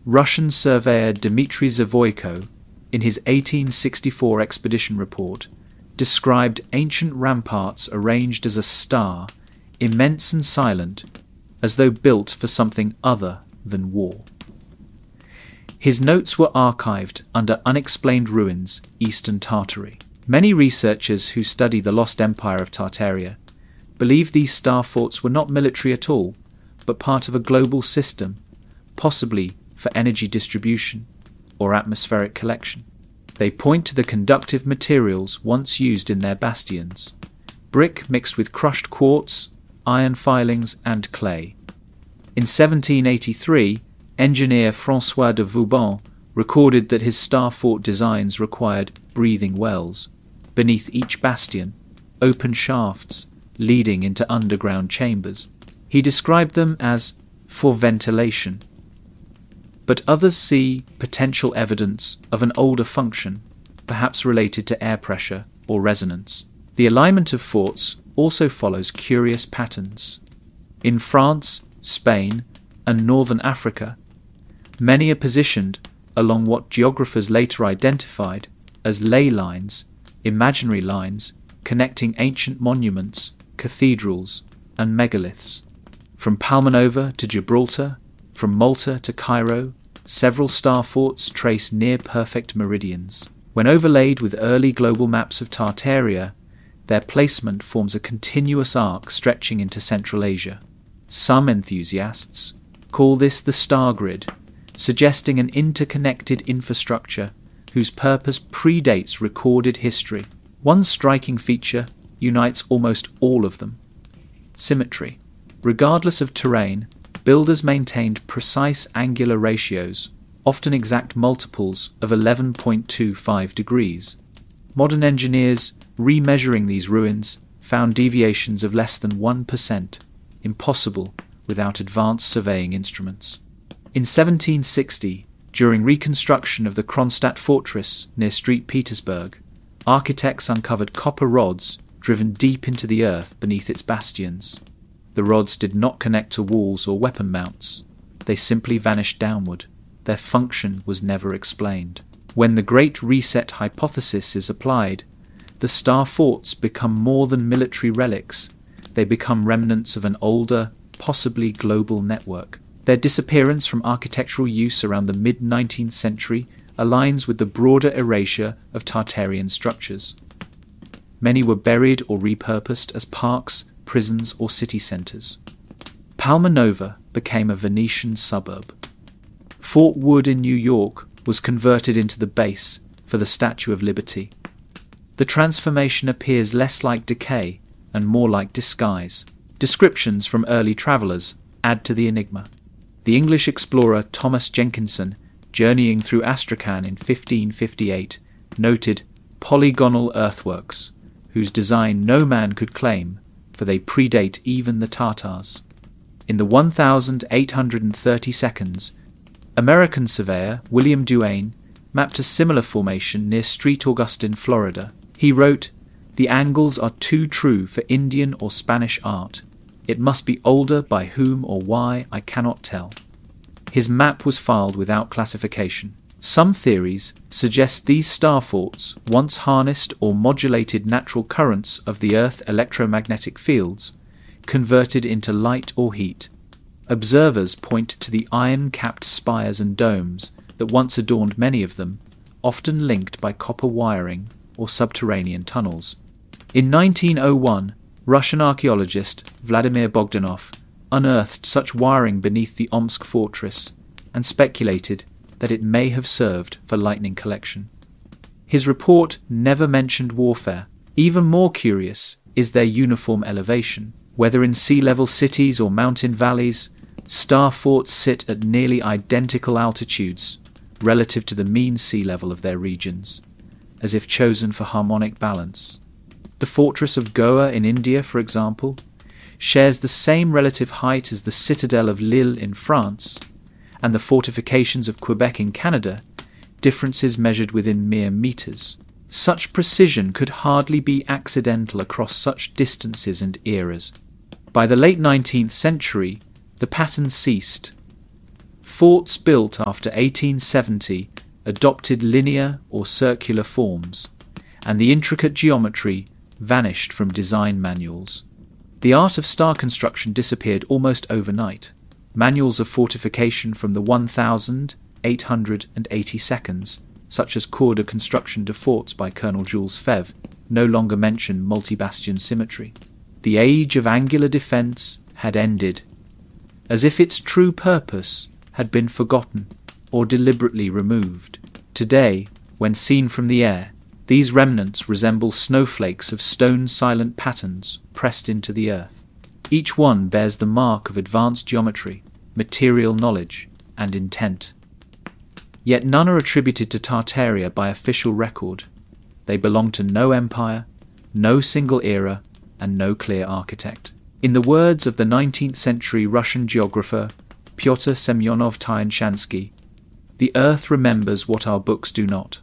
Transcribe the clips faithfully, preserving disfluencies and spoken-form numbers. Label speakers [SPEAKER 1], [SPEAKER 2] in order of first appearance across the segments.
[SPEAKER 1] Russian surveyor Dmitry Zavoyko, in his eighteen sixty-four expedition report, described ancient ramparts arranged as a star, immense and silent, as though built for something other than war. His notes were archived under Unexplained Ruins, Eastern Tartary. Many researchers who study the lost empire of Tartaria believe these star forts were not military at all, but part of a global system, possibly for energy distribution or atmospheric collection. They point to the conductive materials once used in their bastions: brick mixed with crushed quartz, iron filings, and clay. In seventeen eighty-three, engineer François de Vauban recorded that his star fort designs required breathing wells beneath each bastion, open shafts leading into underground chambers. He described them as for ventilation. But others see potential evidence of an older function, perhaps related to air pressure or resonance. The alignment of forts also follows curious patterns. In France, Spain, and northern Africa, many are positioned along what geographers later identified as ley lines, imaginary lines connecting ancient monuments, cathedrals, and megaliths. From Palmanova to Gibraltar, from Malta to Cairo, several star forts trace near-perfect meridians. When overlaid with early global maps of Tartaria, their placement forms a continuous arc stretching into Central Asia. Some enthusiasts call this the star grid, suggesting an interconnected infrastructure whose purpose predates recorded history. One striking feature unites almost all of them: symmetry. Regardless of terrain, builders maintained precise angular ratios, often exact multiples of eleven point two five degrees. Modern engineers, remeasuring these ruins, found deviations of less than one percent, impossible without advanced surveying instruments. In seventeen sixty, during reconstruction of the Kronstadt fortress near Saint Petersburg, architects uncovered copper rods driven deep into the earth beneath its bastions. The rods did not connect to walls or weapon mounts. They simply vanished downward. Their function was never explained. When the Great Reset hypothesis is applied, the star forts become more than military relics. They become remnants of an older, possibly global network. Their disappearance from architectural use around the mid-nineteenth century aligns with the broader erasure of Tartarian structures. Many were buried or repurposed as parks, prisons, or city centres. Palmanova became a Venetian suburb. Fort Wood in New York was converted into the base for the Statue of Liberty. The transformation appears less like decay and more like disguise. Descriptions from early travellers add to the enigma. The English explorer Thomas Jenkinson, journeying through Astrakhan in fifteen fifty-eight, noted polygonal earthworks, whose design no man could claim, for they predate even the Tatars. In the one thousand eight hundred thirty seconds, American surveyor William Duane mapped a similar formation near Street Augustine, Florida. He wrote, "The angles are too true for Indian or Spanish art. It must be older, by whom or why I cannot tell." His map was filed without classification. Some theories suggest these star forts once harnessed or modulated natural currents of the Earth electromagnetic fields, converted into light or heat. Observers point to the iron-capped spires and domes that once adorned many of them, often linked by copper wiring or subterranean tunnels. In nineteen oh one, Russian archaeologist Vladimir Bogdanov unearthed such wiring beneath the Omsk fortress and speculated that it may have served for lightning collection. His report never mentioned warfare. Even more curious is their uniform elevation. Whether in sea-level cities or mountain valleys, star forts sit at nearly identical altitudes relative to the mean sea level of their regions, as if chosen for harmonic balance. The fortress of Goa in India, for example, shares the same relative height as the citadel of Lille in France, and the fortifications of Quebec in Canada, differences measured within mere metres. Such precision could hardly be accidental across such distances and eras. By the late nineteenth century, the pattern ceased. Forts built after eighteen seventy adopted linear or circular forms, and the intricate geometry vanished from design manuals. The art of star construction disappeared almost overnight. Manuals of fortification from the one thousand eight hundred eighty-seconds, such as Cours de Construction de Forts by Colonel Jules Febvre, no longer mention multi-bastion symmetry. The age of angular defence had ended, as if its true purpose had been forgotten or deliberately removed. Today, when seen from the air, these remnants resemble snowflakes of stone-silent patterns pressed into the earth. Each one bears the mark of advanced geometry, material knowledge, and intent. Yet none are attributed to Tartaria by official record. They belong to no empire, no single era, and no clear architect. In the words of the nineteenth century Russian geographer Pyotr Semyonov Tyenshansky, the earth remembers what our books do not.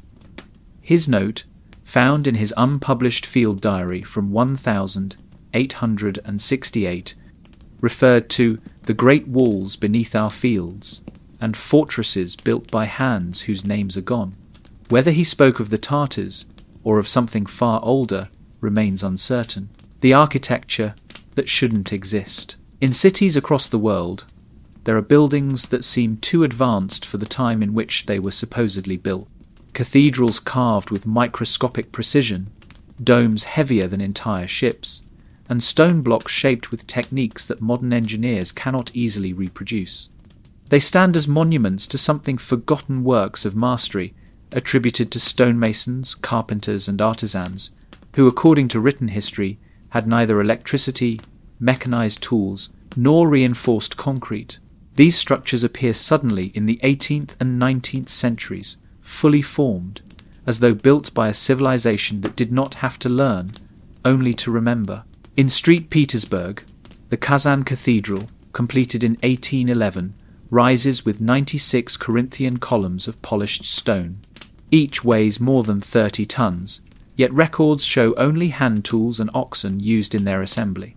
[SPEAKER 1] His note, found in his unpublished field diary from one thousand eight hundred sixty-eight, referred to the great walls beneath our fields and fortresses built by hands whose names are gone. Whether he spoke of the Tartars or of something far older remains uncertain. The architecture that shouldn't exist. In cities across the world, there are buildings that seem too advanced for the time in which they were supposedly built. Cathedrals carved with microscopic precision, domes heavier than entire ships, and stone blocks shaped with techniques that modern engineers cannot easily reproduce. They stand as monuments to something forgotten works of mastery attributed to stonemasons, carpenters, and artisans, who, according to written history, had neither electricity, mechanized tools, nor reinforced concrete. These structures appear suddenly in the eighteenth and nineteenth centuries, fully formed, as though built by a civilization that did not have to learn, only to remember. In Street Petersburg, the Kazan Cathedral, completed in eighteen eleven, rises with ninety-six Corinthian columns of polished stone. Each weighs more than thirty tons, yet records show only hand tools and oxen used in their assembly.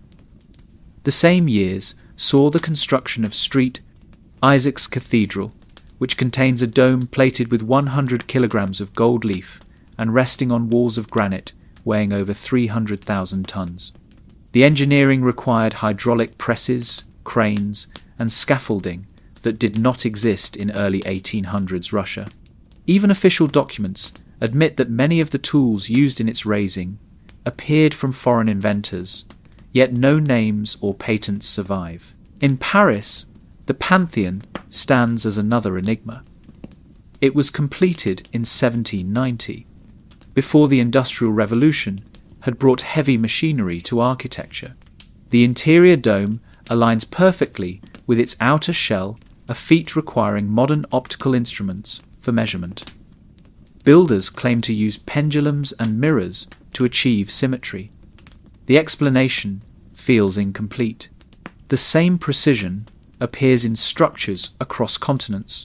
[SPEAKER 1] The same years saw the construction of Street Isaac's Cathedral, which contains a dome plated with one hundred kilograms of gold leaf and resting on walls of granite weighing over three hundred thousand tons. The engineering required hydraulic presses, cranes, and scaffolding that did not exist in early eighteen hundreds Russia. Even official documents admit that many of the tools used in its raising appeared from foreign inventors, yet no names or patents survive. In Paris, the Pantheon stands as another enigma. It was completed in seventeen ninety, before the Industrial Revolution had brought heavy machinery to architecture. The interior dome aligns perfectly with its outer shell, a feat requiring modern optical instruments for measurement. Builders claim to use pendulums and mirrors to achieve symmetry. The explanation feels incomplete. The same precision appears in structures across continents.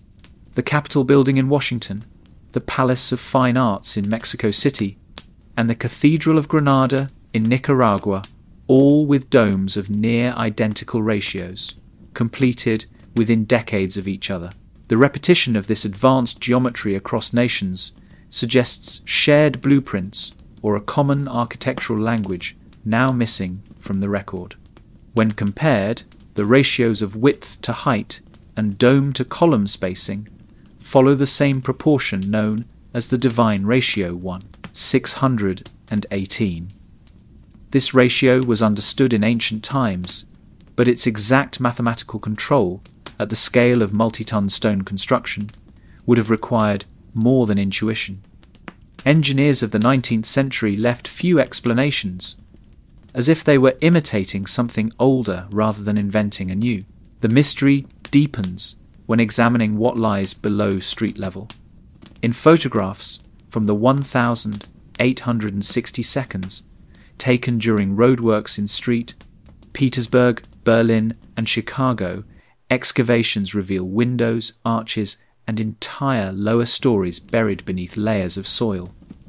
[SPEAKER 1] The Capitol building in Washington, the Palace of Fine Arts in Mexico City, and the Cathedral of Granada in Nicaragua, all with domes of near identical ratios, completed within decades of each other. The repetition of this advanced geometry across nations suggests shared blueprints or a common architectural language now missing from the record. When compared, the ratios of width to height and dome to column spacing follow the same proportion known as the divine ratio one, six hundred eighteen. This ratio was understood in ancient times, but its exact mathematical control at the scale of multi-ton stone construction would have required more than intuition. Engineers of the nineteenth century left few explanations, as if they were imitating something older rather than inventing anew. The mystery deepens when examining what lies below street level. In photographs from the one thousand eight hundred sixty seconds taken during roadworks in Street Petersburg, Berlin, and Chicago, excavations reveal windows, arches, and entire lower stories buried beneath layers of soil.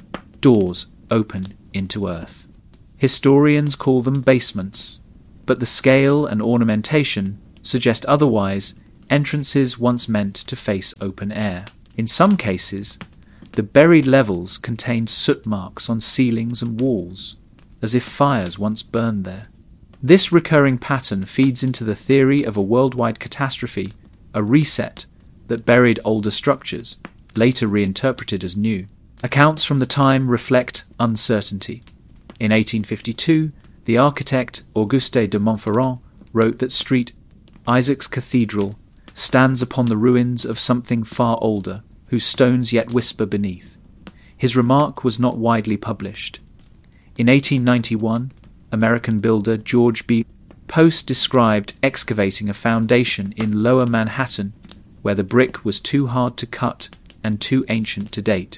[SPEAKER 1] Doors open into earth. Historians call them basements, but the scale and ornamentation suggest otherwise entrances once meant to face open air. In some cases, the buried levels contained soot marks on ceilings and walls, as if fires once burned there. This recurring pattern feeds into the theory of a worldwide catastrophe, a reset that buried older structures, later reinterpreted as new. Accounts from the time reflect uncertainty. In eighteen fifty-two, the architect Auguste de Montferrand wrote that St. Isaac's Cathedral stands upon the ruins of something far older, whose stones yet whisper beneath. His remark was not widely published. In eighteen ninety-one, American builder George B. Post described excavating a foundation in Lower Manhattan where the brick was too hard to cut and too ancient to date.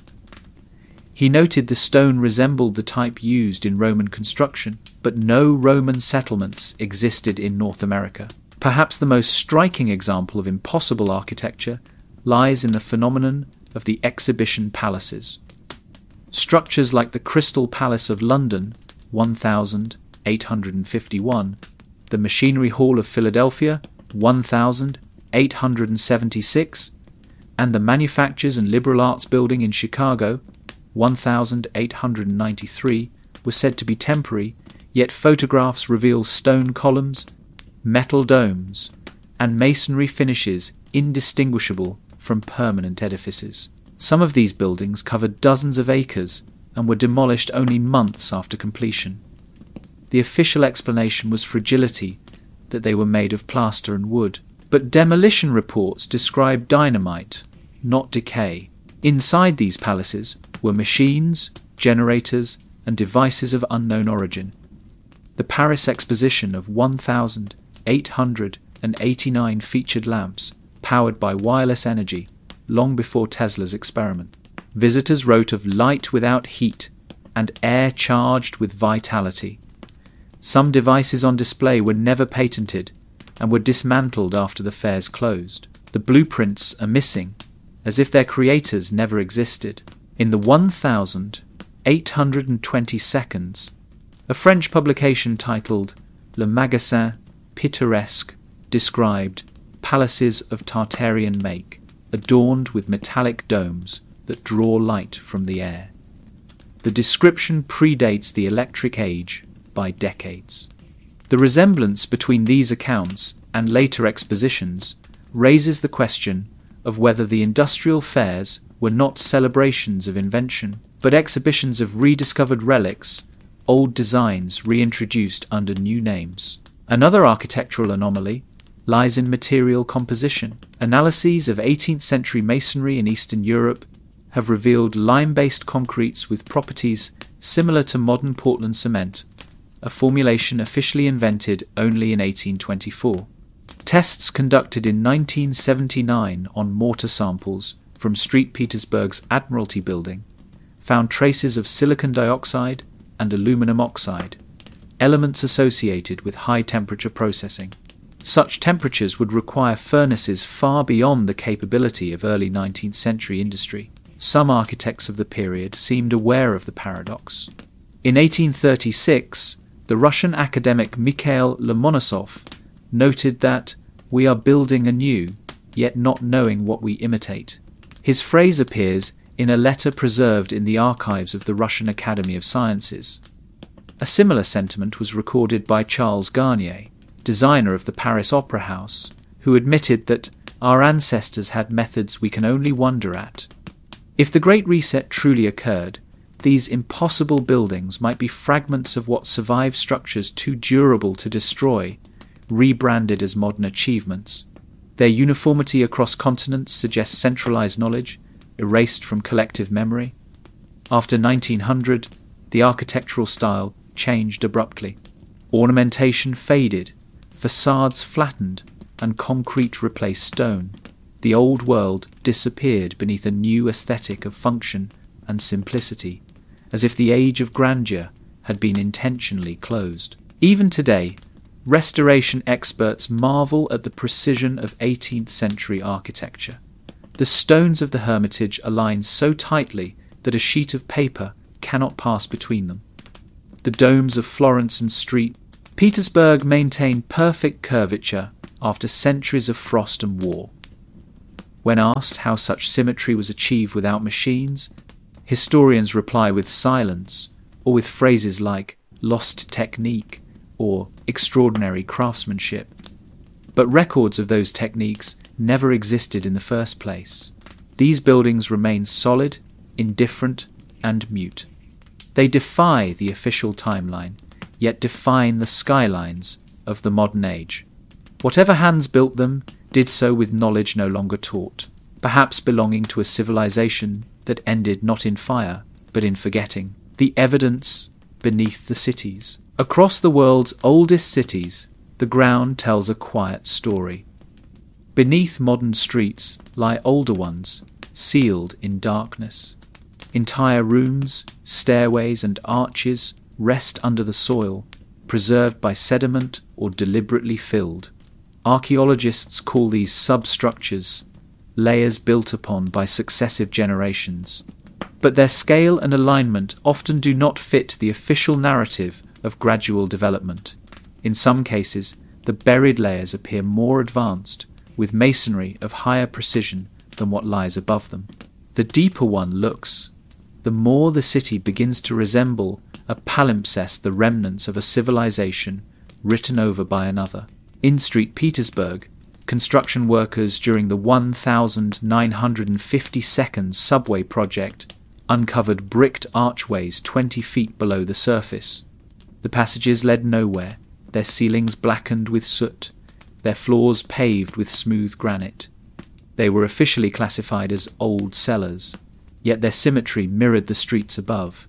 [SPEAKER 1] He noted the stone resembled the type used in Roman construction, but no Roman settlements existed in North America. Perhaps the most striking example of impossible architecture lies in the phenomenon of the exhibition palaces. Structures like the Crystal Palace of London, one thousand eight hundred fifty-one, the Machinery Hall of Philadelphia, one thousand eight hundred seventy-six, and the Manufactures and Liberal Arts Building in Chicago, one thousand eight hundred ninety-three, were said to be temporary, yet photographs reveal stone columns, metal domes, and masonry finishes indistinguishable from permanent edifices. Some of these buildings covered dozens of acres and were demolished only months after completion. The official explanation was fragility, that they were made of plaster and wood. But demolition reports describe dynamite, not decay. Inside these palaces were machines, generators, and devices of unknown origin. The Paris Exposition of one thousand eight hundred eighty-nine featured lamps powered by wireless energy long before Tesla's experiment. Visitors wrote of light without heat and air charged with vitality. Some devices on display were never patented and were dismantled after the fairs closed. The blueprints are missing, as if their creators never existed. In the one thousand eight hundred twenty seconds, a French publication titled Le Magasin Pittoresque described palaces of Tartarian make, adorned with metallic domes that draw light from the air. The description predates the electric age by decades. The resemblance between these accounts and later expositions raises the question of whether the industrial fairs were not celebrations of invention, but exhibitions of rediscovered relics, old designs reintroduced under new names. Another architectural anomaly lies in material composition. Analyses of eighteenth century masonry in Eastern Europe have revealed lime-based concretes with properties similar to modern Portland cement, a formulation officially invented only in eighteen twenty-four. Tests conducted in nineteen seventy-nine on mortar samples from Street Petersburg's Admiralty Building found traces of silicon dioxide and aluminum oxide, elements associated with high-temperature processing. Such temperatures would require furnaces far beyond the capability of early nineteenth century industry. Some architects of the period seemed aware of the paradox. In eighteen thirty-six, the Russian academic Mikhail Lomonosov noted that we are building anew, yet not knowing what we imitate. His phrase appears in a letter preserved in the archives of the Russian Academy of Sciences. A similar sentiment was recorded by Charles Garnier, designer of the Paris Opera House, who admitted that our ancestors had methods we can only wonder at. If the Great Reset truly occurred, these impossible buildings might be fragments of what survived structures too durable to destroy, rebranded as modern achievements. Their uniformity across continents suggests centralized knowledge, erased from collective memory. After nineteen hundred, the architectural style changed abruptly. Ornamentation faded, facades flattened, and concrete replaced stone. The old world disappeared beneath a new aesthetic of function and simplicity, as if the age of grandeur had been intentionally closed. Even today, restoration experts marvel at the precision of eighteenth century architecture. The stones of the Hermitage align so tightly that a sheet of paper cannot pass between them. The domes of Florence and Street Petersburg maintain perfect curvature, after centuries of frost and war. When asked how such symmetry was achieved without machines, historians reply with silence, or with phrases like lost technique or extraordinary craftsmanship. But records of those techniques never existed in the first place. These buildings remain solid, indifferent, and mute. They defy the official timeline, yet define the skylines of the modern age. Whatever hands built them did so with knowledge no longer taught, perhaps belonging to a civilization that ended not in fire, but in forgetting. The evidence beneath the cities. Across the world's oldest cities, the ground tells a quiet story. Beneath modern streets lie older ones, sealed in darkness. Entire rooms, stairways, and arches rest under the soil, preserved by sediment or deliberately filled. Archaeologists call these substructures, layers built upon by successive generations. But their scale and alignment often do not fit the official narrative of gradual development. In some cases, the buried layers appear more advanced, with masonry of higher precision than what lies above them. The deeper one looks, the more the city begins to resemble a palimpsest, the remnants of a civilization written over by another. In Saint Petersburg, construction workers during the one thousand nine hundred fifty-second subway project uncovered bricked archways twenty feet below the surface. The passages led nowhere, their ceilings blackened with soot, their floors paved with smooth granite. They were officially classified as old cellars, yet their symmetry mirrored the streets above.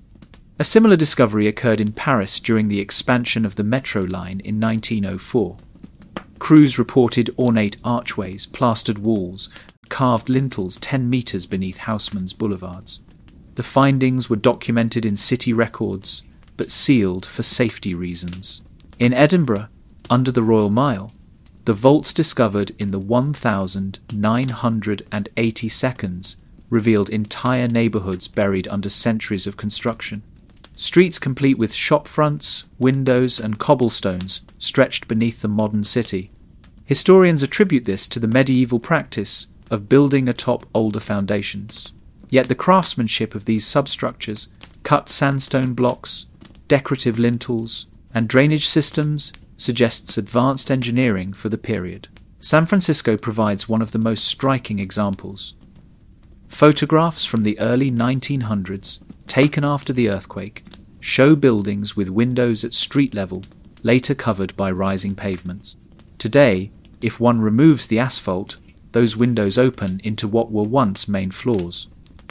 [SPEAKER 1] A similar discovery occurred in Paris during the expansion of the metro line in nineteen oh four. Crews reported ornate archways, plastered walls, carved lintels ten metres beneath Haussmann's boulevards. The findings were documented in city records, but sealed for safety reasons. In Edinburgh, under the Royal Mile, the vaults discovered in the one thousand nine hundred eighty seconds revealed entire neighbourhoods buried under centuries of construction. Streets complete with shop fronts, windows and cobblestones stretched beneath the modern city. Historians attribute this to the medieval practice of building atop older foundations. Yet the craftsmanship of these substructures, cut sandstone blocks, decorative lintels, and drainage systems suggests advanced engineering for the period. San Francisco provides one of the most striking examples. Photographs from the early nineteen hundreds, taken after the earthquake, show buildings with windows at street level, later covered by rising pavements. Today, if one removes the asphalt, those windows open into what were once main floors.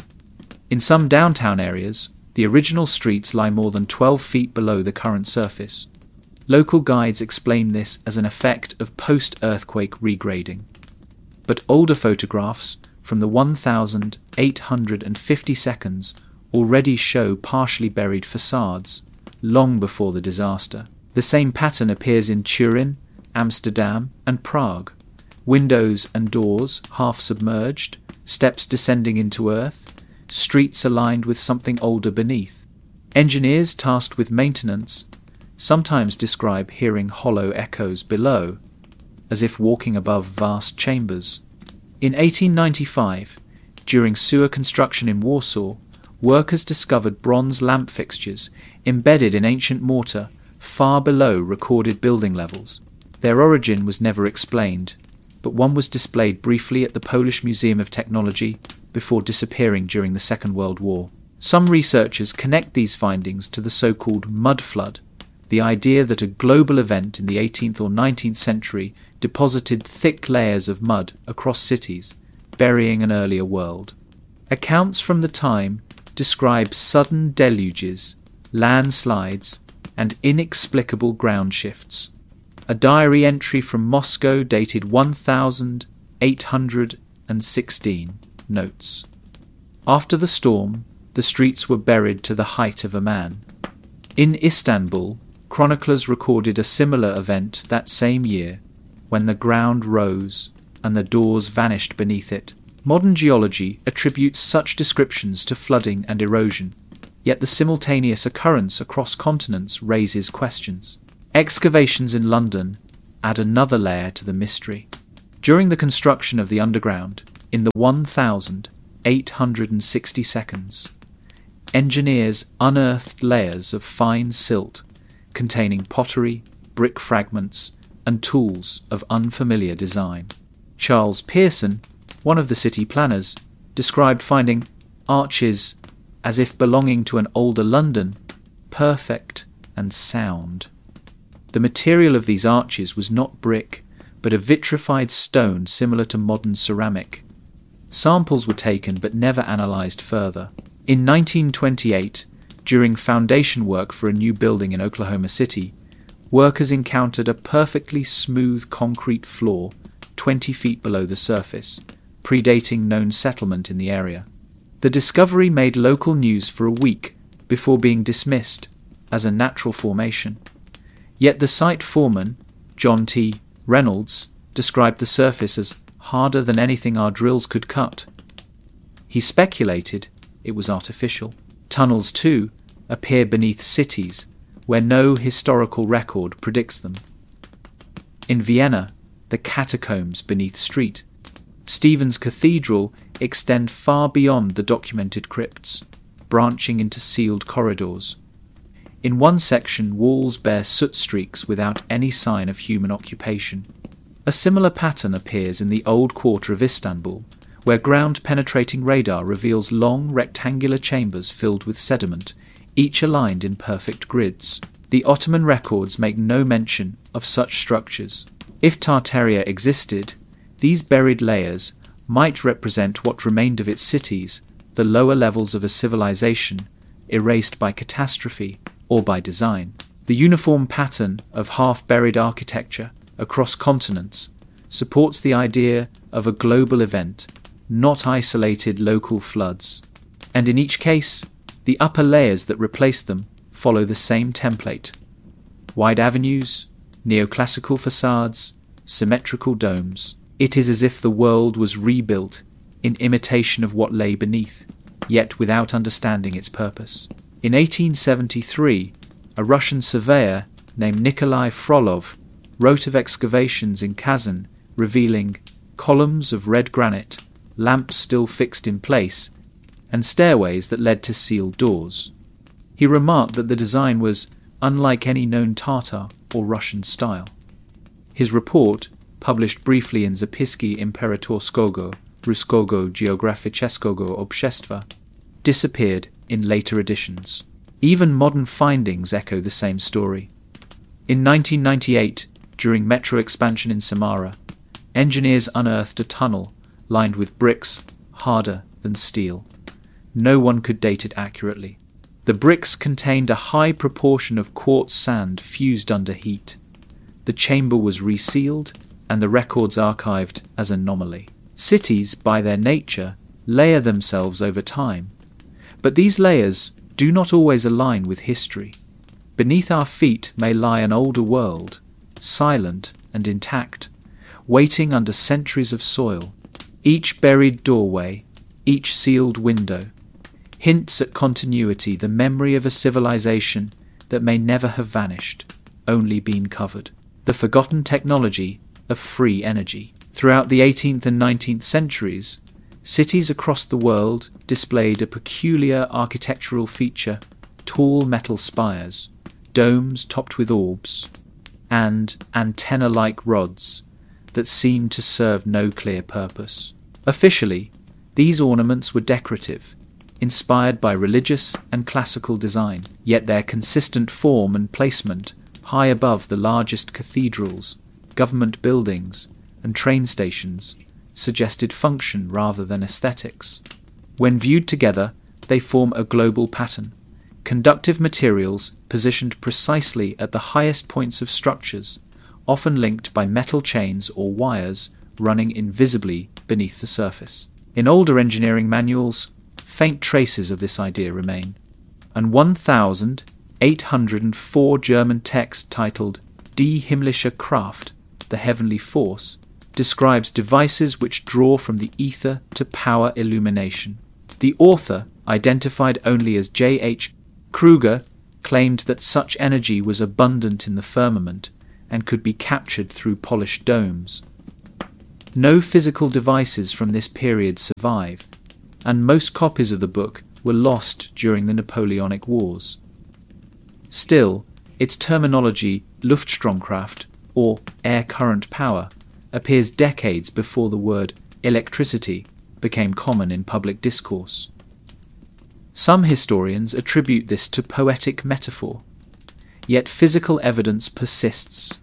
[SPEAKER 1] In some downtown areas, the original streets lie more than twelve feet below the current surface. Local guides explain this as an effect of post-earthquake regrading. But older photographs from the one thousand eight hundred fifty seconds already show partially buried facades, long before the disaster. The same pattern appears in Turin, Amsterdam, and Prague. Windows and doors half submerged, steps descending into earth, streets aligned with something older beneath. Engineers tasked with maintenance sometimes describe hearing hollow echoes below, as if walking above vast chambers. In eighteen ninety-five, during sewer construction in Warsaw, workers discovered bronze lamp fixtures embedded in ancient mortar far below recorded building levels. Their origin was never explained, but one was displayed briefly at the Polish Museum of Technology before disappearing during the Second World War. Some researchers connect these findings to the so-called mud flood, the idea that a global event in the eighteenth or nineteenth century deposited thick layers of mud across cities, burying an earlier world. Accounts from the time describe sudden deluges, landslides, and inexplicable ground shifts. A diary entry from Moscow dated one thousand eight hundred sixteen notes, "After the storm, the streets were buried to the height of a man." In Istanbul, chroniclers recorded a similar event that same year, when the ground rose and the doors vanished beneath it. Modern geology attributes such descriptions to flooding and erosion, yet the simultaneous occurrence across continents raises questions. Excavations in London add another layer to the mystery. During the construction of the underground, in the one thousand eight hundred sixty seconds, engineers unearthed layers of fine silt containing pottery, brick fragments, and tools of unfamiliar design. Charles Pearson, one of the city planners, described finding arches as if belonging to an older London, perfect and sound. The material of these arches was not brick, but a vitrified stone similar to modern ceramic. Samples were taken but never analysed further. In nineteen twenty-eight, during foundation work for a new building in Oklahoma City, workers encountered a perfectly smooth concrete floor twenty feet below the surface, predating known settlement in the area. The discovery made local news for a week before being dismissed as a natural formation. Yet the site foreman, John T. Reynolds, described the surface as harder than anything our drills could cut. He speculated it was artificial. Tunnels, too, appear beneath cities where no historical record predicts them. In Vienna, the catacombs beneath street Stephen's Cathedral extend far beyond the documented crypts, branching into sealed corridors. In one section, walls bear soot streaks without any sign of human occupation. A similar pattern appears in the old quarter of Istanbul, where ground-penetrating radar reveals long rectangular chambers filled with sediment, each aligned in perfect grids. The Ottoman records make no mention of such structures. If Tartaria existed, these buried layers might represent what remained of its cities, the lower levels of a civilization, erased by catastrophe or by design. The uniform pattern of half-buried architecture across continents supports the idea of a global event, not isolated local floods. And in each case, the upper layers that replace them follow the same template: wide avenues, neoclassical facades, symmetrical domes. It is as if the world was rebuilt in imitation of what lay beneath, yet without understanding its purpose. In eighteen seventy-three, a Russian surveyor named Nikolai Frolov wrote of excavations in Kazan revealing columns of red granite, lamps still fixed in place, and stairways that led to sealed doors. He remarked that the design was unlike any known Tatar or Russian style. His report, published briefly in Zapiski Imperatorskogo Ruskogo Geograficheskogo Obshestva, disappeared in later editions. Even modern findings echo the same story. In nineteen ninety-eight, during metro expansion in Samara, engineers unearthed a tunnel lined with bricks harder than steel. No one could date it accurately. The bricks contained a high proportion of quartz sand fused under heat. The chamber was resealed and the records archived as anomaly. Cities, by their nature, layer themselves over time, but these layers do not always align with history. Beneath our feet may lie an older world, silent and intact, waiting under centuries of soil. Each buried doorway, each sealed window, hints at continuity, the memory of a civilization that may never have vanished, only been covered. The forgotten technology of free energy. Throughout the eighteenth and nineteenth centuries, cities across the world displayed a peculiar architectural feature: tall metal spires, domes topped with orbs, and antenna-like rods that seemed to serve no clear purpose. Officially, these ornaments were decorative, inspired by religious and classical design, yet their consistent form and placement high above the largest cathedrals, government buildings, and train stations suggested function rather than aesthetics. When viewed together, they form a global pattern: conductive materials positioned precisely at the highest points of structures, often linked by metal chains or wires running invisibly beneath the surface. In older engineering manuals, faint traces of this idea remain. An one thousand eight hundred four German text titled Die himmlische Kraft, the heavenly force, describes devices which draw from the ether to power illumination. The author, identified only as J H Kruger, claimed that such energy was abundant in the firmament and could be captured through polished domes. No physical devices from this period survive, and most copies of the book were lost during the Napoleonic Wars. Still, its terminology Luftstromkraft, or air current power, appears decades before the word electricity became common in public discourse. Some historians attribute this to poetic metaphor, yet physical evidence persists.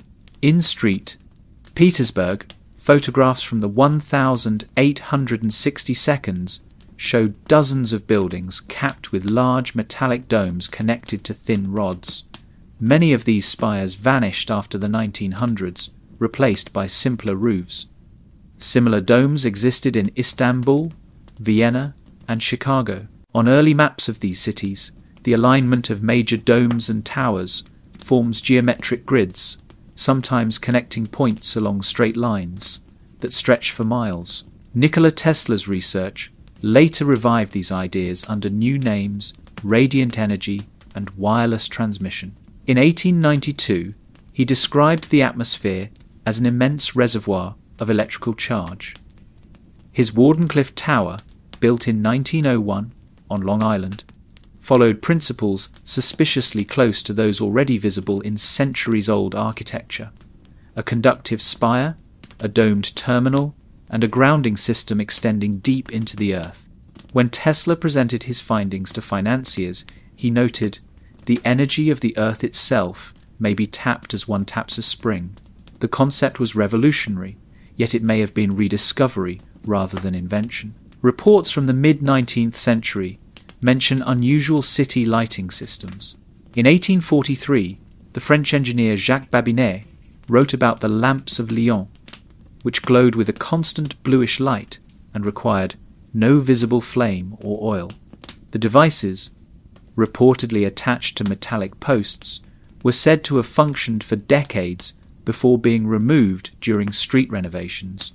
[SPEAKER 1] In St. Petersburg, photographs from the one thousand eight hundred sixty seconds show dozens of buildings capped with large metallic domes connected to thin rods. Many of these spires vanished after the nineteen hundreds, replaced by simpler roofs. Similar domes existed in Istanbul, Vienna, and Chicago. On early maps of these cities, the alignment of major domes and towers forms geometric grids, sometimes connecting points along straight lines that stretch for miles. Nikola Tesla's research later revived these ideas under new names, radiant energy and wireless transmission. In eighteen ninety-two, he described the atmosphere as an immense reservoir of electrical charge. His Wardenclyffe Tower, built in nineteen oh one on Long Island, followed principles suspiciously close to those already visible in centuries-old architecture: a conductive spire, a domed terminal, and a grounding system extending deep into the earth. When Tesla presented his findings to financiers, he noted, "The energy of the earth itself may be tapped as one taps a spring." The concept was revolutionary, yet it may have been rediscovery rather than invention. Reports from the mid-nineteenth century mention unusual city lighting systems. In eighteen forty-three, the French engineer Jacques Babinet wrote about the lamps of Lyon, which glowed with a constant bluish light and required no visible flame or oil. The devices, reportedly attached to metallic posts, were said to have functioned for decades before being removed during street renovations.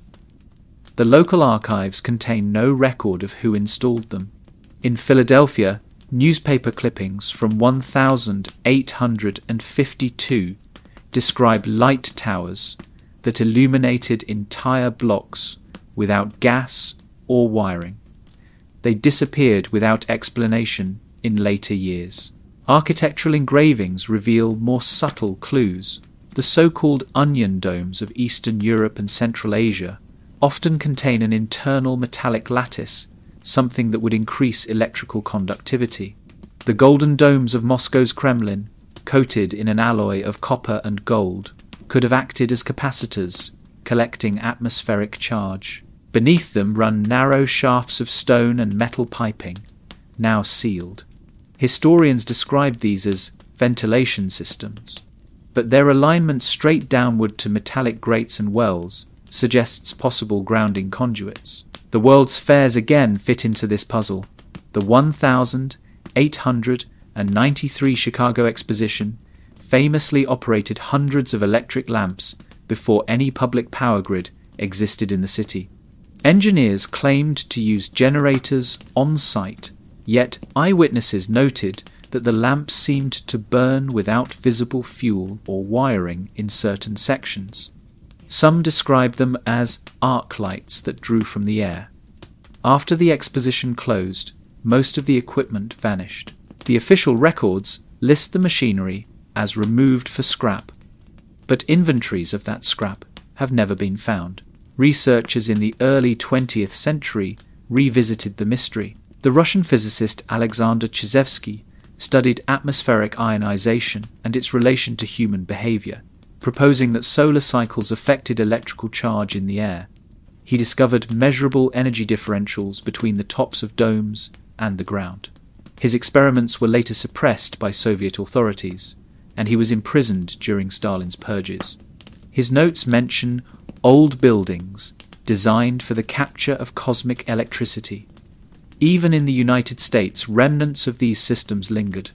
[SPEAKER 1] The local archives contain no record of who installed them. In Philadelphia, newspaper clippings from one thousand eight hundred fifty-two describe light towers that illuminated entire blocks without gas or wiring. They disappeared without explanation in later years. Architectural engravings reveal more subtle clues. The so-called onion domes of Eastern Europe and Central Asia often contain an internal metallic lattice, something that would increase electrical conductivity. The golden domes of Moscow's Kremlin, coated in an alloy of copper and gold, could have acted as capacitors, collecting atmospheric charge. Beneath them run narrow shafts of stone and metal piping, now sealed. Historians describe these as ventilation systems, but their alignment straight downward to metallic grates and wells suggests possible grounding conduits. The World's Fairs again fit into this puzzle. The one thousand eight hundred ninety-three Chicago Exposition famously operated hundreds of electric lamps before any public power grid existed in the city. Engineers claimed to use generators on site, yet eyewitnesses noted that the lamps seemed to burn without visible fuel or wiring in certain sections. Some described them as arc lights that drew from the air. After the exposition closed, most of the equipment vanished. The official records list the machinery as removed for scrap, but inventories of that scrap have never been found. Researchers in the early twentieth century revisited the mystery. The Russian physicist Alexander Chizevsky studied atmospheric ionization and its relation to human behavior, proposing that solar cycles affected electrical charge in the air. He discovered measurable energy differentials between the tops of domes and the ground. His experiments were later suppressed by Soviet authorities, and he was imprisoned during Stalin's purges. His notes mention old buildings designed for the capture of cosmic electricity. Even in the United States, remnants of these systems lingered.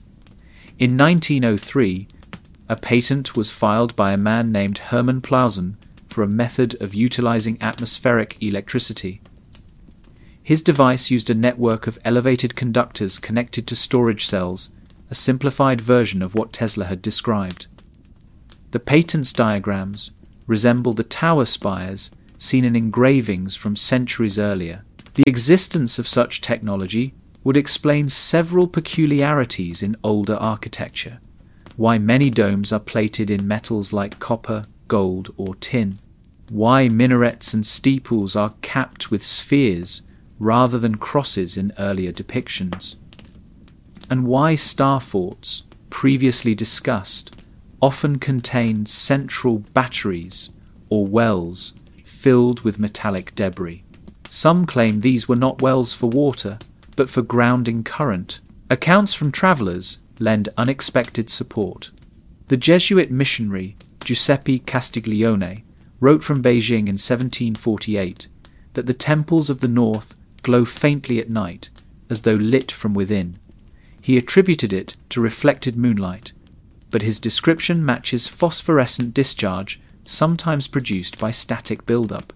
[SPEAKER 1] In nineteen oh three, a patent was filed by a man named Hermann Plausen for a method of utilizing atmospheric electricity. His device used a network of elevated conductors connected to storage cells, a simplified version of what Tesla had described. The patents diagrams resemble the tower spires seen in engravings from centuries earlier. The existence of such technology would explain several peculiarities in older architecture, why many domes are plated in metals like copper, gold, or tin, why minarets and steeples are capped with spheres rather than crosses in earlier depictions, and why star forts, previously discussed, often contain central batteries or wells filled with metallic debris. Some claim these were not wells for water, but for grounding current. Accounts from travellers lend unexpected support. The Jesuit missionary Giuseppe Castiglione wrote from Beijing in seventeen forty-eight that the temples of the north glow faintly at night, as though lit from within. He attributed it to reflected moonlight, but his description matches phosphorescent discharge sometimes produced by static buildup.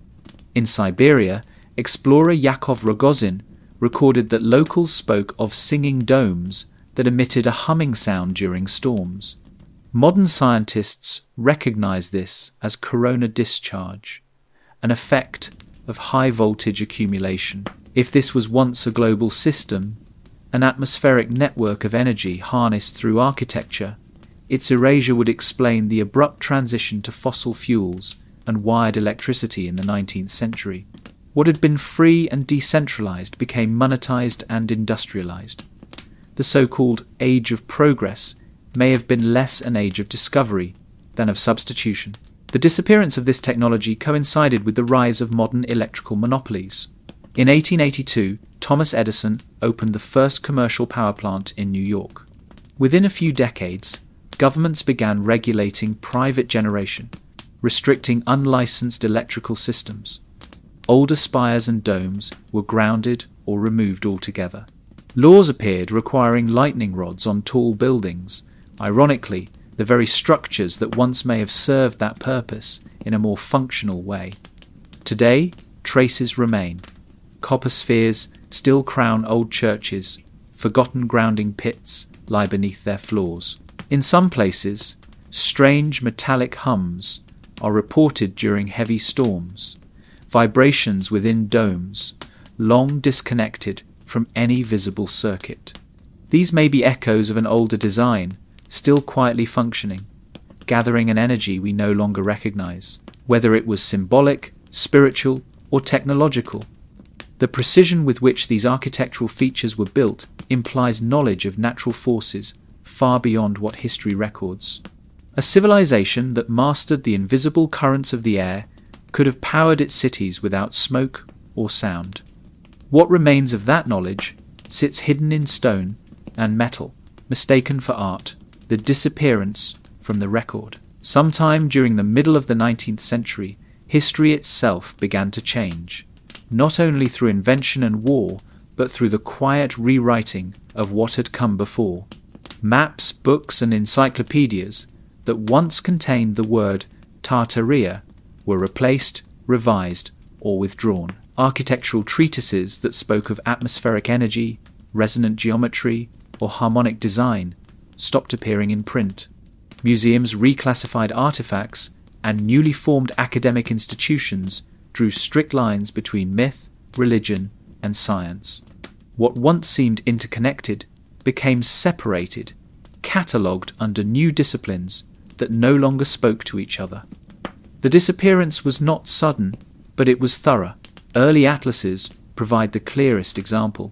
[SPEAKER 1] In Siberia, explorer Yakov Rogozin recorded that locals spoke of singing domes that emitted a humming sound during storms. Modern scientists recognize this as corona discharge, an effect of high-voltage accumulation. If this was once a global system, an atmospheric network of energy harnessed through architecture, its erasure would explain the abrupt transition to fossil fuels and wired electricity in the nineteenth century. What had been free and decentralized became monetized and industrialized. The so-called Age of Progress may have been less an age of discovery than of substitution. The disappearance of this technology coincided with the rise of modern electrical monopolies. In eighteen eighty-two, Thomas Edison opened the first commercial power plant in New York. Within a few decades, governments began regulating private generation, restricting unlicensed electrical systems. Older spires and domes were grounded or removed altogether. Laws appeared requiring lightning rods on tall buildings, ironically, the very structures that once may have served that purpose in a more functional way. Today, traces remain. Copper spheres still crown old churches, forgotten grounding pits lie beneath their floors. In some places, strange metallic hums are reported during heavy storms, vibrations within domes, long disconnected from any visible circuit. These may be echoes of an older design, still quietly functioning, gathering an energy we no longer recognize, whether it was symbolic, spiritual, or technological. The precision with which these architectural features were built implies knowledge of natural forces far beyond what history records. A civilization that mastered the invisible currents of the air could have powered its cities without smoke or sound. What remains of that knowledge sits hidden in stone and metal, mistaken for art, the disappearance from the record. Sometime during the middle of the nineteenth century, history itself began to change, not only through invention and war, but through the quiet rewriting of what had come before. Maps, books, and encyclopedias that once contained the word Tartaria were replaced, revised, or withdrawn. Architectural treatises that spoke of atmospheric energy, resonant geometry, or harmonic design stopped appearing in print. Museums reclassified artifacts, and newly formed academic institutions drew strict lines between myth, religion, and science. What once seemed interconnected became separated, catalogued under new disciplines that no longer spoke to each other. The disappearance was not sudden, but it was thorough. Early atlases provide the clearest example.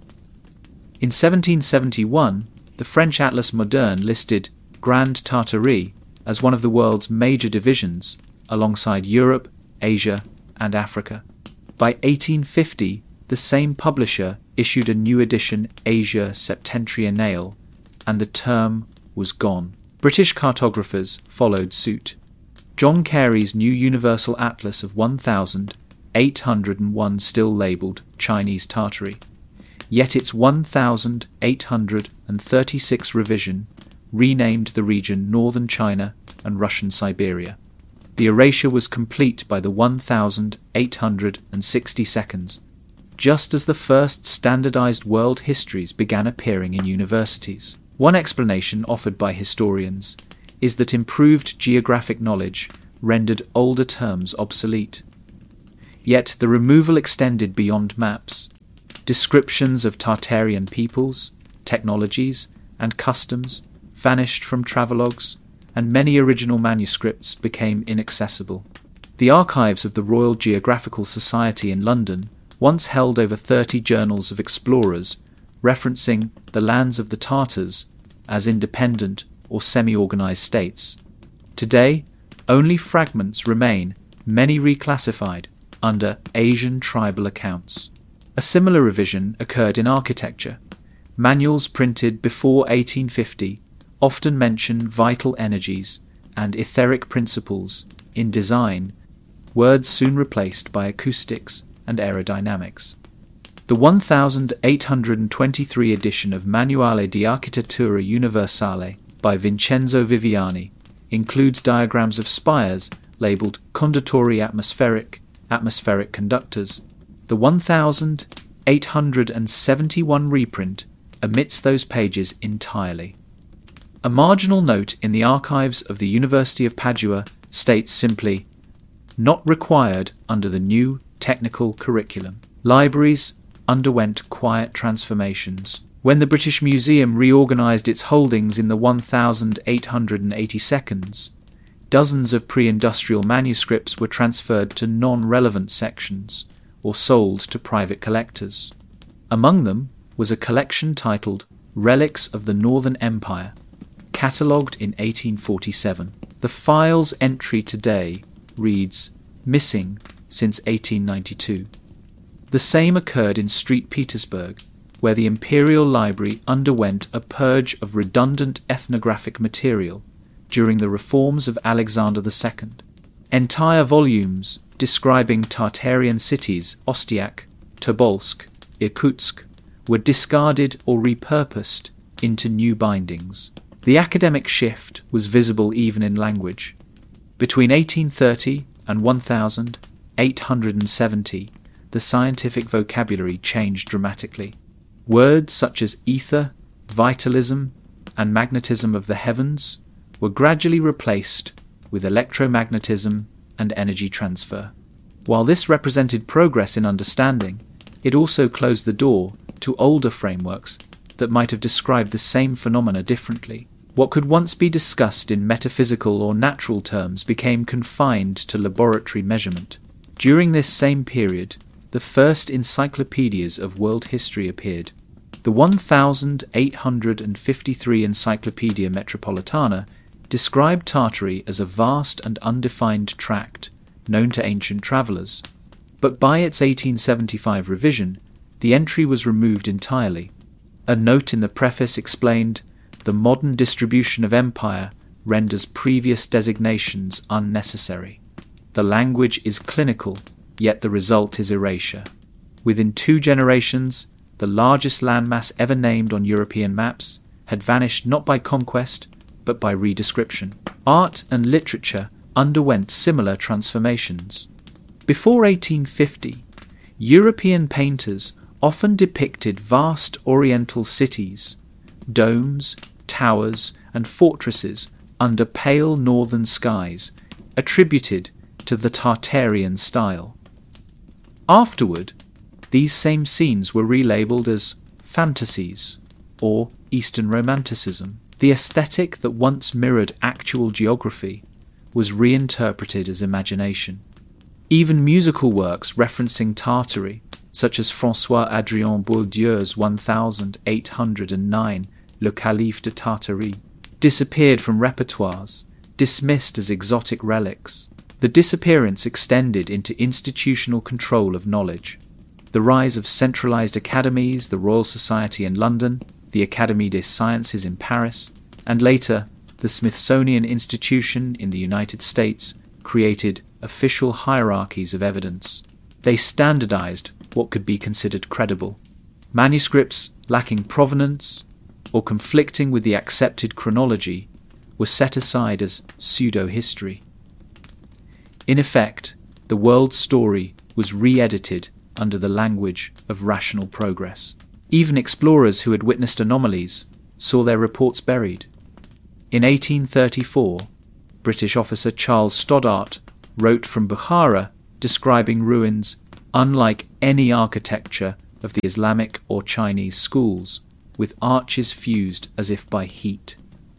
[SPEAKER 1] In seventeen seventy-one, the French Atlas Moderne listed Grande Tartarie as one of the world's major divisions, alongside Europe, Asia, and Africa. By eighteen fifty, the same publisher issued a new edition, Asia Septentrionale, and the term was gone. British cartographers followed suit. John Carey's new Universal Atlas of one thousand eight hundred one still labelled Chinese Tartary, yet its one thousand eight hundred thirty-six revision renamed the region Northern China and Russian Siberia. The erasure was complete by the one thousand eight hundred sixty seconds, just as the first standardized world histories began appearing in universities. One explanation offered by historians is that improved geographic knowledge rendered older terms obsolete. Yet the removal extended beyond maps. Descriptions of Tartarian peoples, technologies, and customs vanished from travelogues, and many original manuscripts became inaccessible. The archives of the Royal Geographical Society in London once held over thirty journals of explorers referencing the lands of the Tartars as independent or semi-organized states. Today, only fragments remain, many reclassified under Asian tribal accounts. A similar revision occurred in architecture. Manuals printed before eighteen fifty often mention vital energies and etheric principles in design, words soon replaced by acoustics and aerodynamics. The one thousand eight hundred twenty-three edition of Manuale di Architettura Universale by Vincenzo Viviani includes diagrams of spires labelled conduttori atmospheric, atmospheric conductors. The one thousand eight hundred seventy-one reprint omits those pages entirely. A marginal note in the archives of the University of Padua states simply, "Not required under the new technical curriculum." Libraries underwent quiet transformations. When the British Museum reorganised its holdings in the one thousand eight hundred eighty-seconds, dozens of pre-industrial manuscripts were transferred to non-relevant sections or sold to private collectors. Among them was a collection titled Relics of the Northern Empire, catalogued in eighteen forty-seven. The file's entry today reads, "Missing since eighteen ninety-two." The same occurred in Street Petersburg, where the Imperial Library underwent a purge of redundant ethnographic material during the reforms of Alexander the Second. Entire volumes describing Tartarian cities Ostiak, Tobolsk, Irkutsk were discarded or repurposed into new bindings. The academic shift was visible even in language. Between eighteen thirty and one thousand eight hundred seventy, the scientific vocabulary changed dramatically. Words such as ether, vitalism, and magnetism of the heavens were gradually replaced with electromagnetism and energy transfer. While this represented progress in understanding, it also closed the door to older frameworks that might have described the same phenomena differently. What could once be discussed in metaphysical or natural terms became confined to laboratory measurement. During this same period, the first encyclopedias of world history appeared. The one thousand eight hundred fifty-three Encyclopaedia Metropolitana described Tartary as a vast and undefined tract known to ancient travellers, but by its eighteen seventy-five revision, the entry was removed entirely. A note in the preface explained, "The modern distribution of empire renders previous designations unnecessary. The language is clinical, yet the result is erasure." Within two generations, the largest landmass ever named on European maps had vanished not by conquest, but by redescription. Art and literature underwent similar transformations. Before eighteen fifty, European painters often depicted vast oriental cities, domes, towers, and fortresses under pale northern skies, attributed to the Tartarian style. Afterward, these same scenes were relabeled as fantasies or Eastern Romanticism. The aesthetic that once mirrored actual geography was reinterpreted as imagination. Even musical works referencing Tartary, such as François-Adrien Bourdieu's one thousand eight hundred nine Le Calife de Tartarie, disappeared from repertoires, dismissed as exotic relics. The disappearance extended into institutional control of knowledge. The rise of centralized academies, the Royal Society in London, the Académie des Sciences in Paris, and later the Smithsonian Institution in the United States created official hierarchies of evidence. They standardized what could be considered credible. Manuscripts lacking provenance or conflicting with the accepted chronology were set aside as pseudo-history. In effect, the world story was re-edited under the language of rational progress. Even explorers who had witnessed anomalies saw their reports buried. In eighteen thirty-four, British officer Charles Stoddart wrote from Bukhara describing ruins unlike any architecture of the Islamic or Chinese schools, with arches fused as if by heat.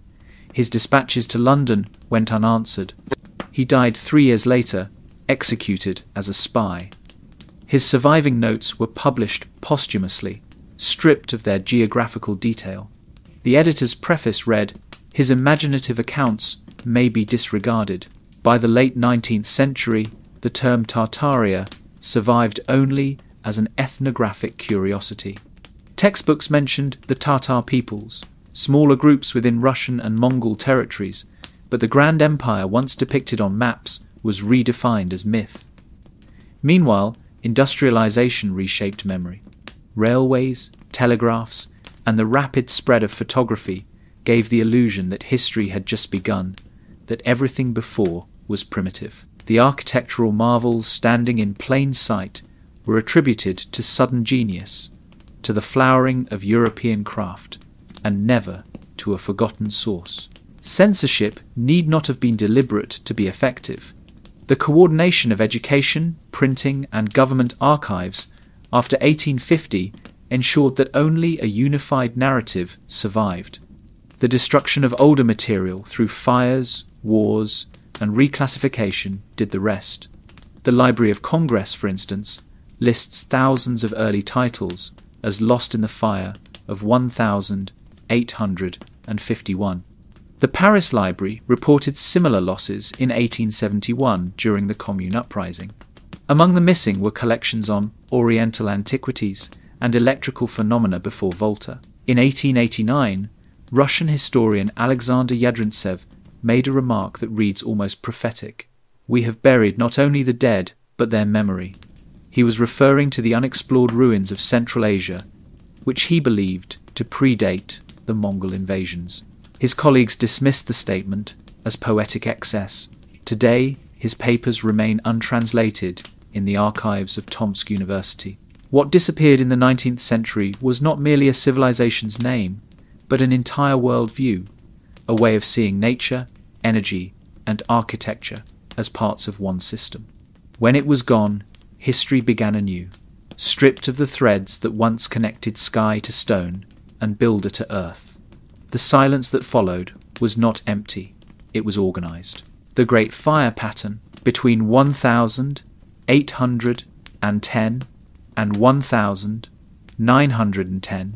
[SPEAKER 1] His dispatches to London went unanswered. He died three years later, executed as a spy. His surviving notes were published posthumously, stripped of their geographical detail. The editor's preface read, "His imaginative accounts may be disregarded." By the late nineteenth century, the term Tartaria survived only as an ethnographic curiosity. Textbooks mentioned the Tatar peoples, smaller groups within Russian and Mongol territories, but the Grand Empire once depicted on maps was redefined as myth. Meanwhile, industrialization reshaped memory. Railways, telegraphs, and the rapid spread of photography gave the illusion that history had just begun, that everything before was primitive. The architectural marvels standing in plain sight were attributed to sudden genius, to the flowering of European craft, and never to a forgotten source. Censorship need not have been deliberate to be effective. The coordination of education, printing, and government archives after eighteen fifty ensured that only a unified narrative survived. The destruction of older material through fires, wars, and reclassification did the rest. The Library of Congress, for instance, lists thousands of early titles as lost in the fire of one thousand eight hundred fifty-one. The Paris Library reported similar losses in eighteen seventy-one during the Commune uprising. Among the missing were collections on Oriental antiquities and electrical phenomena before Volta. In eighteen eighty-nine, Russian historian Alexander Yadrintsev made a remark that reads almost prophetic. "We have buried not only the dead, but their memory." He was referring to the unexplored ruins of Central Asia, which he believed to predate the Mongol invasions. His colleagues dismissed the statement as poetic excess. Today, his papers remain untranslated in the archives of Tomsk University. What disappeared in the nineteenth century was not merely a civilization's name, but an entire worldview, a way of seeing nature, energy, and architecture as parts of one system. When it was gone, history began anew, stripped of the threads that once connected sky to stone and builder to earth. The silence that followed was not empty, it was organized. The Great Fire pattern between one thousand eight hundred ten and one thousand nine hundred ten,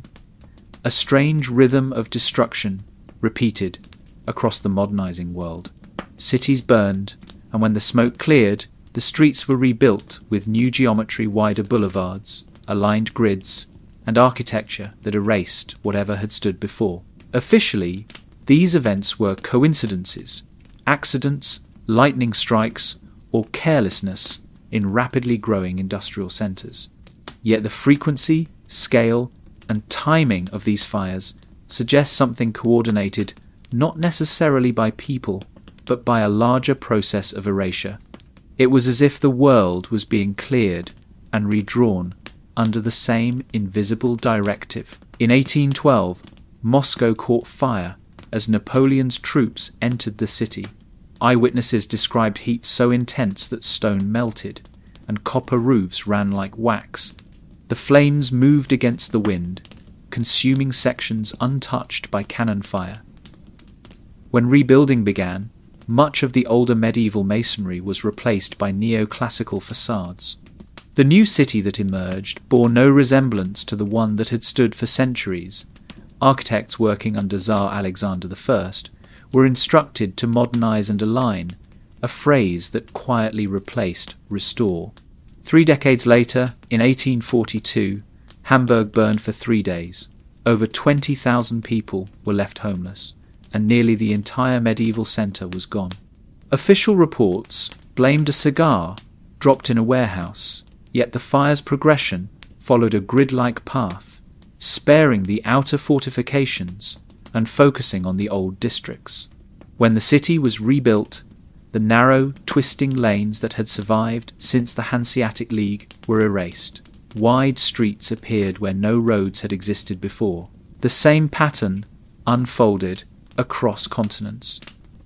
[SPEAKER 1] a strange rhythm of destruction repeated across the modernizing world. Cities burned, and when the smoke cleared, the streets were rebuilt with new geometry, wider boulevards, aligned grids, and architecture that erased whatever had stood before. Officially, these events were coincidences, accidents, lightning strikes, or carelessness in rapidly growing industrial centres. Yet the frequency, scale, and timing of these fires suggests something coordinated not necessarily by people, but by a larger process of erasure. It was as if the world was being cleared and redrawn under the same invisible directive. In eighteen twelve, Moscow caught fire as Napoleon's troops entered the city. Eyewitnesses described heat so intense that stone melted, and copper roofs ran like wax. The flames moved against the wind, consuming sections untouched by cannon fire. When rebuilding began, much of the older medieval masonry was replaced by neoclassical facades. The new city that emerged bore no resemblance to the one that had stood for centuries. Architects working under Tsar Alexander the First were instructed to modernize and align, a phrase that quietly replaced restore. Three decades later, in eighteen forty-two, Hamburg burned for three days. Over twenty thousand people were left homeless, and nearly the entire medieval centre was gone. Official reports blamed a cigar dropped in a warehouse, yet the fire's progression followed a grid-like path, sparing the outer fortifications and focusing on the old districts. When the city was rebuilt, the narrow, twisting lanes that had survived since the Hanseatic League were erased. Wide streets appeared where no roads had existed before. The same pattern unfolded across continents.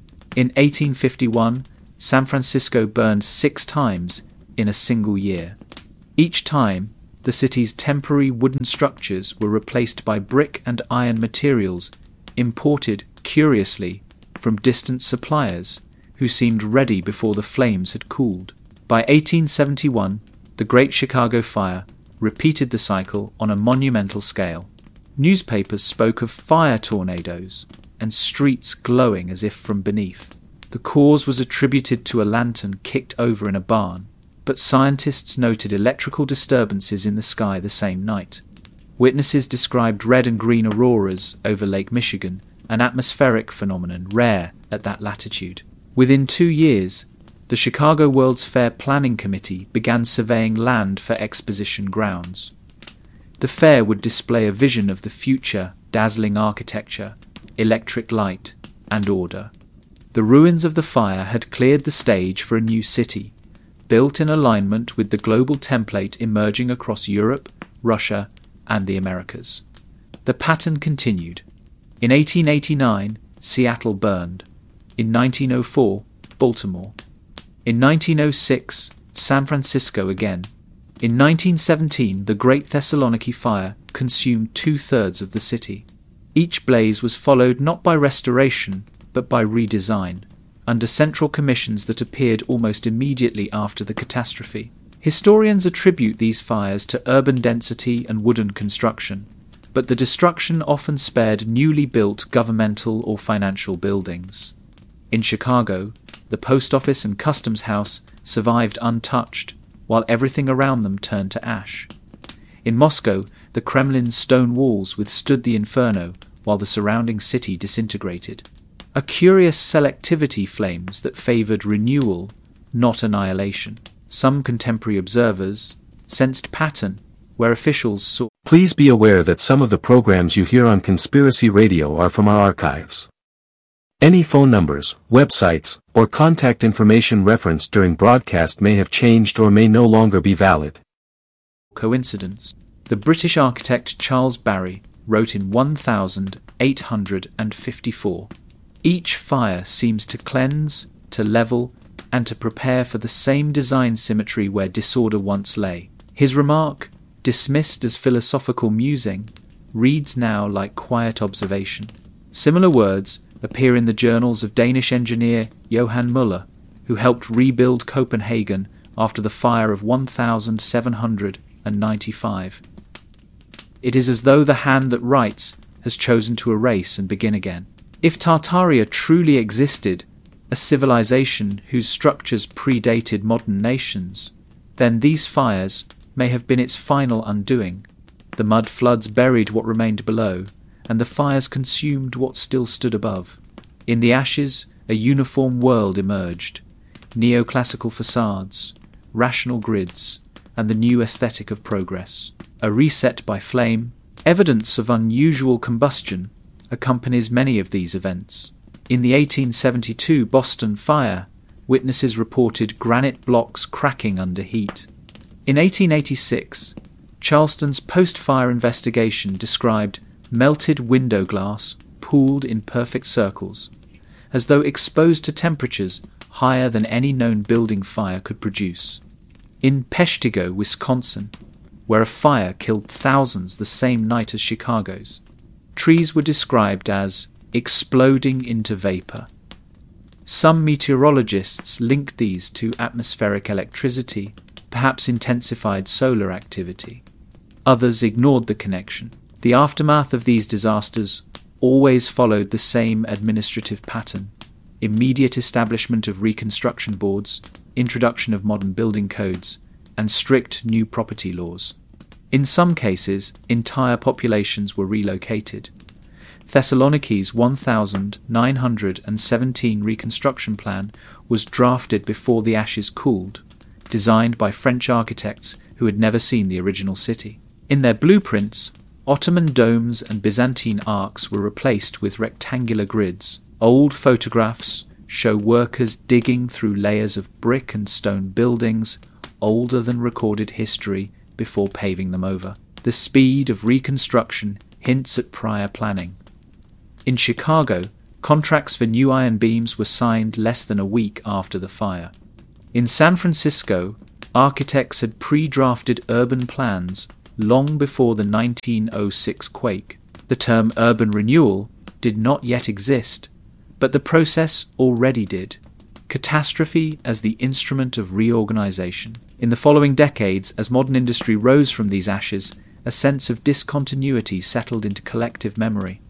[SPEAKER 1] In eighteen fifty-one, San Francisco burned six times in a single year. Each time, the city's temporary wooden structures were replaced by brick and iron materials imported, curiously, from distant suppliers who seemed ready before the flames had cooled. By eighteen seventy-one, the Great Chicago Fire repeated the cycle on a monumental scale. Newspapers spoke of fire tornadoes and streets glowing as if from beneath. The cause was attributed to a lantern kicked over in a barn, but scientists noted electrical disturbances in the sky the same night. Witnesses described red and green auroras over Lake Michigan, an atmospheric phenomenon rare at that latitude. Within two years, the Chicago World's Fair Planning Committee began surveying land for exposition grounds. The fair would display a vision of the future, dazzling architecture, electric light, and order. The ruins of the fire had cleared the stage for a new city, built in alignment with the global template emerging across Europe, Russia, and the Americas. The pattern continued. In eighteen eighty-nine, Seattle burned. In nineteen oh four, Baltimore. In nineteen oh six, San Francisco again. In nineteen seventeen, the Great Thessaloniki Fire consumed two-thirds of the city. Each blaze was followed not by restoration, but by redesign, under central commissions that appeared almost immediately after the catastrophe. Historians attribute these fires to urban density and wooden construction, but the destruction often spared newly built governmental or financial buildings. In Chicago, the post office and customs house survived untouched, while everything around them turned to ash. In Moscow, the Kremlin's stone walls withstood the inferno, while the surrounding city disintegrated. A curious selectivity flames that favoured renewal, not annihilation. Some contemporary observers sensed pattern where officials saw.
[SPEAKER 2] Please be aware that some of the programs you hear on Conspiracy Radio are from our archives. Any phone numbers, websites, or contact information referenced during broadcast may have changed or may no longer be valid.
[SPEAKER 1] Coincidence. The British architect Charles Barry wrote in one thousand eight hundred fifty-four, "Each fire seems to cleanse, to level, and to prepare for the same design symmetry where disorder once lay." His remark, dismissed as philosophical musing, reads now like quiet observation. Similar words appear in the journals of Danish engineer Johan Müller, who helped rebuild Copenhagen after the fire of one thousand seven hundred ninety-five. It is as though the hand that writes has chosen to erase and begin again. If Tartaria truly existed, a civilization whose structures predated modern nations, then these fires may have been its final undoing. The mud floods buried what remained below, and the fires consumed what still stood above. In the ashes, a uniform world emerged. Neoclassical facades, rational grids, and the new aesthetic of progress. A reset by flame, evidence of unusual combustion, accompanies many of these events. In the eighteen seventy-two Boston fire, witnesses reported granite blocks cracking under heat. In eighteen eighty-six, Charleston's post-fire investigation described melted window glass pooled in perfect circles, as though exposed to temperatures higher than any known building fire could produce. In Peshtigo, Wisconsin, where a fire killed thousands the same night as Chicago's, trees were described as exploding into vapor. Some meteorologists linked these to atmospheric electricity, perhaps intensified solar activity. Others ignored the connection. The aftermath of these disasters always followed the same administrative pattern: immediate establishment of reconstruction boards, introduction of modern building codes, and strict new property laws. In some cases, entire populations were relocated. Thessaloniki's one thousand nine hundred seventeen reconstruction plan was drafted before the ashes cooled, designed by French architects who had never seen the original city. In their blueprints, Ottoman domes and Byzantine arcs were replaced with rectangular grids. Old photographs show workers digging through layers of brick and stone buildings older than recorded history before paving them over. The speed of reconstruction hints at prior planning. In Chicago, Contracts for new iron beams were signed less than a week after the fire. In San Francisco, architects had pre-drafted urban plans long before the nineteen oh six quake. The term urban renewal did not yet exist, but the process already did. Catastrophe as the instrument of reorganization. In the following decades, as modern industry rose from these ashes, a sense of discontinuity settled into collective memory.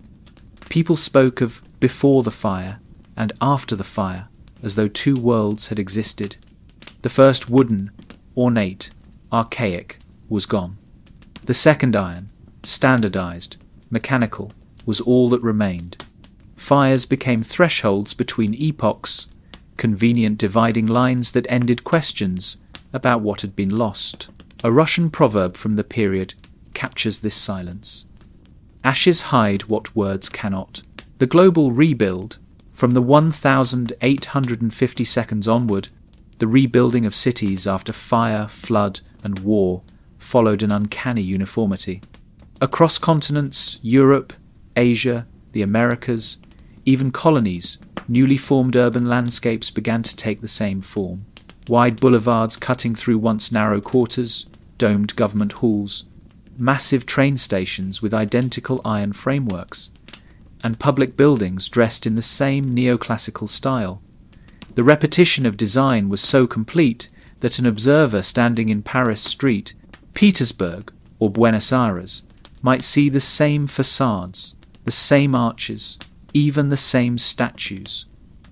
[SPEAKER 1] People spoke of before the fire and after the fire as though two worlds had existed. The first wooden, ornate, archaic, was gone. The second iron, standardized, mechanical, was all that remained. Fires became thresholds between epochs, convenient dividing lines that ended questions about what had been lost. A Russian proverb from the period captures this silence. Ashes hide what words cannot. The global rebuild, from the one thousand eight hundred fifty seconds onward, the rebuilding of cities after fire, flood, and war, followed an uncanny uniformity. Across continents, Europe, Asia, the Americas, even colonies, newly formed urban landscapes began to take the same form. Wide boulevards cutting through once narrow quarters, domed government halls, massive train stations with identical iron frameworks, and public buildings dressed in the same neoclassical style. The repetition of design was so complete that an observer standing in Paris street, Petersburg, or Buenos Aires might see the same facades, the same arches, even the same statues.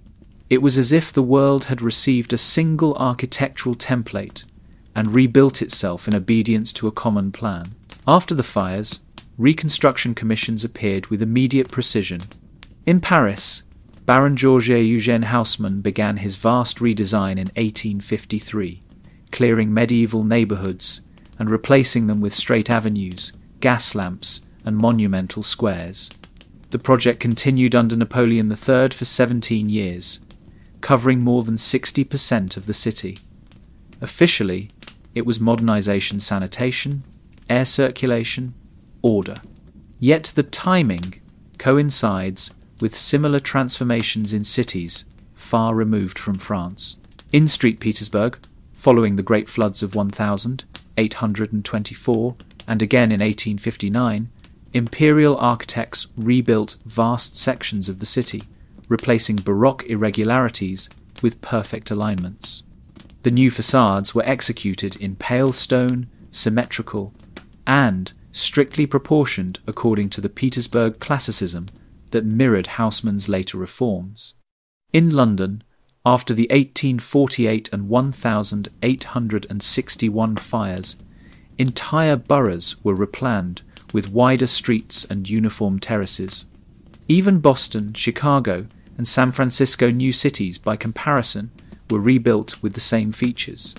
[SPEAKER 1] It was as if the world had received a single architectural template and rebuilt itself in obedience to a common plan. After the fires, reconstruction commissions appeared with immediate precision. In Paris, Baron Georges Eugène Haussmann began his vast redesign in eighteen fifty-three, clearing medieval neighbourhoods and replacing them with straight avenues, gas lamps, and monumental squares. The project continued under Napoleon the Third for seventeen years, covering more than sixty percent of the city. Officially, it was modernization, sanitation, air circulation, order. Yet the timing coincides with similar transformations in cities far removed from France. In Street Petersburg, following the great floods of one thousand eight hundred twenty-four and again in eighteen fifty-nine, imperial architects rebuilt vast sections of the city, replacing Baroque irregularities with perfect alignments. The new facades were executed in pale stone, symmetrical, and strictly proportioned according to the Petersburg classicism that mirrored Haussmann's later reforms. In London, after the eighteen forty-eight and one thousand eight hundred sixty-one fires, entire boroughs were replanned with wider streets and uniform terraces. Even Boston, Chicago, and San Francisco new cities, by comparison, were rebuilt with the same features.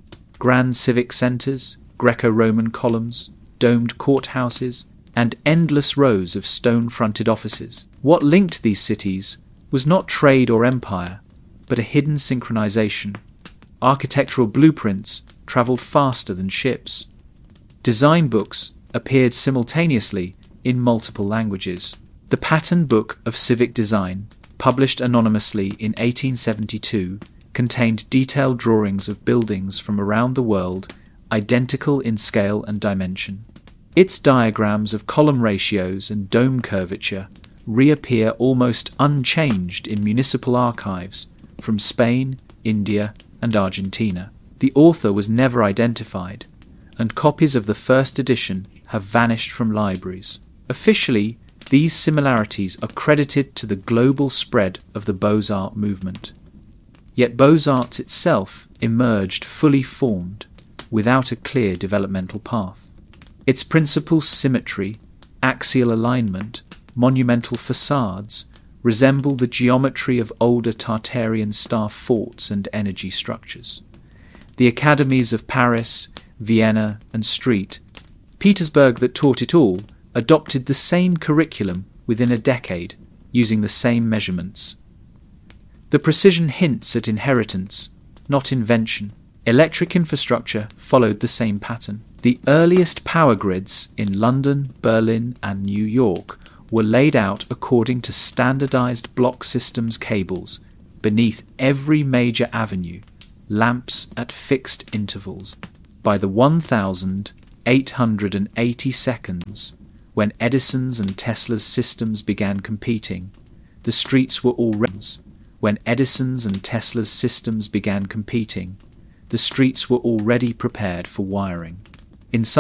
[SPEAKER 1] Grand civic centres, Greco-Roman columns, domed courthouses, and endless rows of stone-fronted offices. What linked these cities was not trade or empire, but a hidden synchronization. Architectural blueprints travelled faster than ships. Design books appeared simultaneously in multiple languages. The Pattern Book of Civic Design, published anonymously in eighteen seventy-two, contained detailed drawings of buildings from around the world, identical in scale and dimension. Its diagrams of column ratios and dome curvature reappear almost unchanged in municipal archives from Spain, India, and Argentina. The author was never identified, and copies of the first edition have vanished from libraries. Officially, these similarities are credited to the global spread of the Beaux-Arts movement. Yet Beaux-Arts itself emerged fully formed, without a clear developmental path. Its principal symmetry, axial alignment, monumental facades resemble the geometry of older Tartarian star forts and energy structures. The academies of Paris, Vienna, and Street, Petersburg that taught it all, adopted the same curriculum within a decade, using the same measurements. The precision hints at inheritance, not invention. Electric infrastructure followed the same pattern. The earliest power grids in London, Berlin, and New York were laid out according to standardized block systems cables beneath every major avenue, lamps at fixed intervals. By the one thousand eight hundred eighty seconds, when Edison's and Tesla's systems began competing, the streets were already when Edison's and Tesla's systems began competing, the streets were already prepared for wiring. In some